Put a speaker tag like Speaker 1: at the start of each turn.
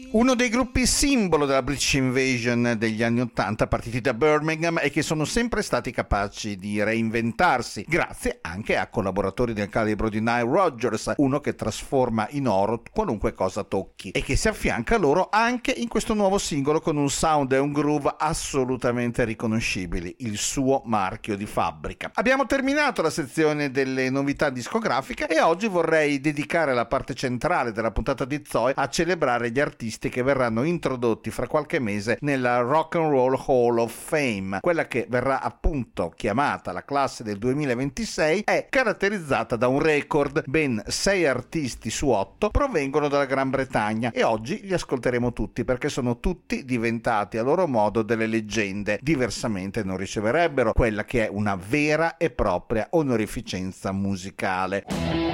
Speaker 1: Uno dei gruppi simbolo della British Invasion degli anni '80, partiti da Birmingham e che sono sempre stati capaci di reinventarsi, grazie anche a collaboratori del calibro di Nile Rodgers, uno che trasforma in oro qualunque cosa tocchi, e che si affianca a loro anche in questo nuovo singolo con un sound e un groove assolutamente riconoscibili, il suo marchio di fabbrica. Abbiamo terminato la sezione delle novità discografiche e oggi vorrei dedicare la parte centrale della puntata di Zoe a celebrare gli artisti che verranno introdotti fra qualche mese nella Rock and Roll Hall of Fame. Quella che verrà appunto chiamata la classe del 2026 è caratterizzata da un record: ben 6 artisti su 8 provengono dalla Gran Bretagna e oggi li ascolteremo tutti perché sono tutti diventati a loro modo delle leggende, diversamente non riceverebbero quella che è una vera e propria onorificenza musicale.